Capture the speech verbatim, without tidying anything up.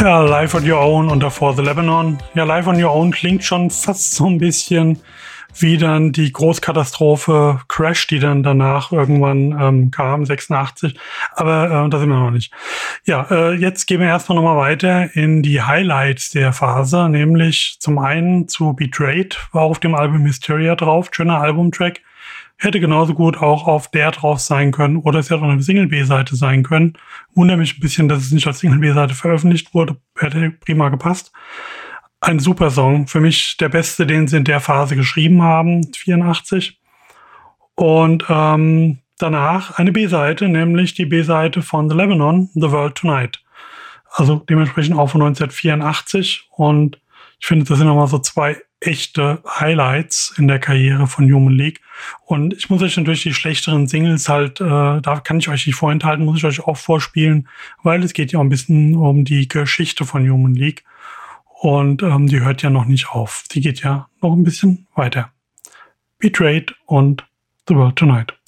Ja, Live on Your Own und davor The Lebanon. Ja, Live on Your Own klingt schon fast so ein bisschen wie dann die Großkatastrophe Crash, die dann danach irgendwann ähm, kam, sechsundachtzig. Aber äh, da sind wir noch nicht. Ja, äh, jetzt gehen wir erstmal nochmal weiter in die Highlights der Phase, nämlich zum einen zu Betrayed, war auf dem Album Hysteria drauf, schöner Albumtrack. Hätte genauso gut auch auf der drauf sein können oder es hätte auch eine Single-B-Seite sein können. Wundere mich ein bisschen, dass es nicht als Single-B-Seite veröffentlicht wurde. Hätte prima gepasst. Ein super Song. Für mich der beste, den sie in der Phase geschrieben haben, vierundachtzig. Und ähm, danach eine B-Seite, nämlich die B-Seite von The Lebanon, The World Tonight. Also dementsprechend auch von neunzehnhundertvierundachtzig. Und ich finde, das sind nochmal so zwei echte Highlights in der Karriere von Human League. Und ich muss euch natürlich die schlechteren Singles halt, äh, da kann ich euch nicht vorenthalten, muss ich euch auch vorspielen, weil es geht ja auch ein bisschen um die Geschichte von Human League. Und ähm, die hört ja noch nicht auf. Die geht ja noch ein bisschen weiter. Betrayed und The World Tonight.